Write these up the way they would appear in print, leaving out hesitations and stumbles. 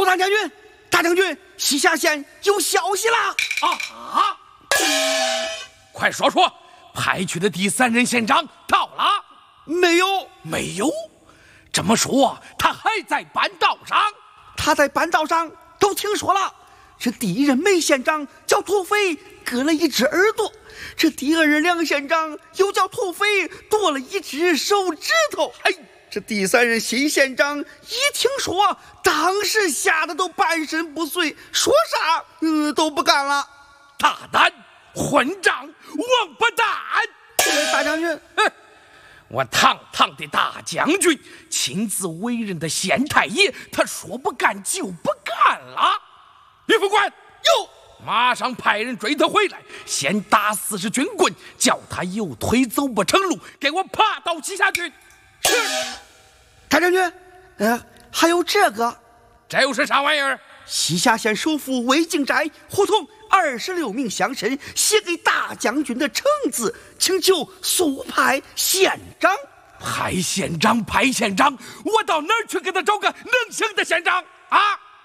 大将军，大将军，西夏县有消息啦！ 啊！快说说，派去的第3任县长到了没有？ 没有？这么说，他还在班道上？ 他在班道上都听说了。这第1任梅县长叫土匪，割了1只耳朵；这第2任梁县长又叫土匪，剁了1只手指头。这第3任新县长一听说，当时吓得都半身不遂，说啥都不干了。 大胆混账王八蛋！ 大将军， 我堂堂的大将军，亲自委任的县太爷，他说不干就不干了。李副官， 有， 马上派人追他回来，先打40军棍，叫他右腿走不成路，给我爬到西夏去。 是。大将军，还有这个， 这又是啥玩意儿？ 西夏县首府魏景斋胡同26名乡绅写给大将军的呈字，请求速派县长。 派县长，派县长，我到哪儿去给他找个能行的县长啊？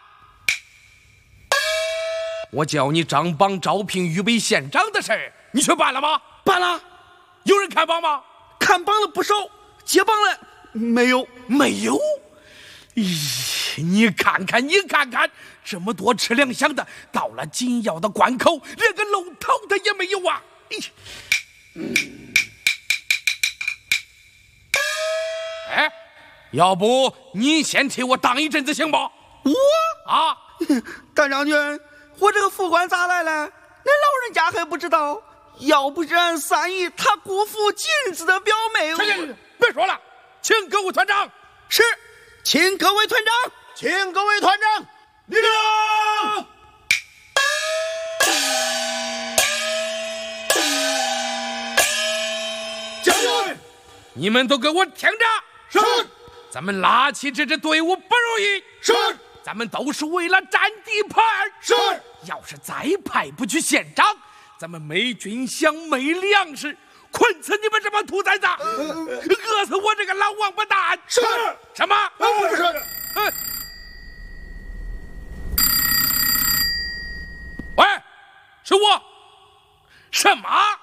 我叫你张榜招聘预备县长的事儿，你去办了吗？ 办了。 有人看榜吗？ 看榜了不少，接榜了没有？ 没有。咦，你看看，这么多吃粮饷的，到了紧要的关口，连个露头的也没有啊！要不你先替我当一阵子行不？ 我啊， 大将军，我这个副官咋来了？恁老人家还不知道，要不是俺3姨他姑父金子的表妹。 别说了，请各位团长。 是，请各位团长， 请各位团长立正。 将军，你们都给我听着。 是。 咱们拉起这支队伍不容易。 是。 咱们都是为了占地盘。 是。 要是再派不去县长，咱们没军饷没粮食，困死你们这帮兔崽子，饿死我这个老王八蛋。 是。 什么？ 不是。 喂，是我。什么？